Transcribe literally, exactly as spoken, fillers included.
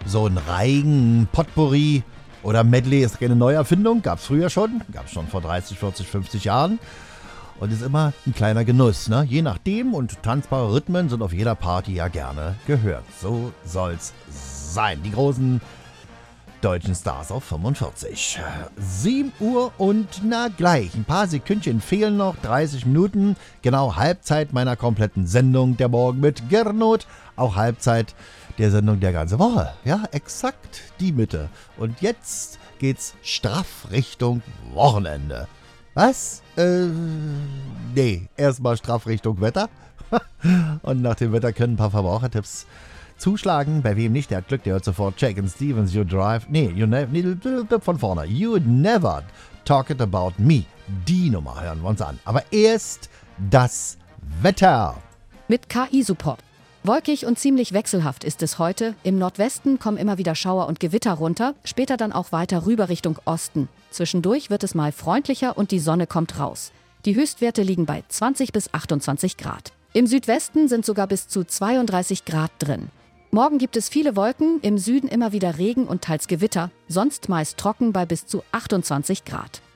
So ein Reigen, Potpourri oder Medley ist keine Neuerfindung, gab es früher schon, gab es schon vor dreißig, vierzig, fünfzig Jahren. Und ist immer ein kleiner Genuss, ne? Je nachdem, und tanzbare Rhythmen sind auf jeder Party ja gerne gehört. So soll's sein. Die großen deutschen Stars auf fünfundvierzig. sieben Uhr und na gleich. Ein paar Sekündchen fehlen noch. dreißig Minuten. Genau Halbzeit meiner kompletten Sendung. Der Morgen mit Gernot. Auch Halbzeit der Sendung der ganzen Woche. Ja, exakt die Mitte. Und jetzt geht's straff Richtung Wochenende. Was? Äh, nee. Erstmal straff Richtung Wetter. Und nach dem Wetter können ein paar Verbrauchertipps zuschlagen. Bei wem nicht, der hat Glück, der hört sofort Check and Stevens, You Drive. Nee, you ne- nee, von vorne. You Never Talk It About Me. Die Nummer hören wir uns an. Aber erst das Wetter. Mit K I-Support. Wolkig und ziemlich wechselhaft ist es heute. Im Nordwesten kommen immer wieder Schauer und Gewitter runter, später dann auch weiter rüber Richtung Osten. Zwischendurch wird es mal freundlicher und die Sonne kommt raus. Die Höchstwerte liegen bei zwanzig bis achtundzwanzig Grad. Im Südwesten sind sogar bis zu zweiunddreißig Grad drin. Morgen gibt es viele Wolken, im Süden immer wieder Regen und teils Gewitter, sonst meist trocken bei bis zu achtundzwanzig Grad.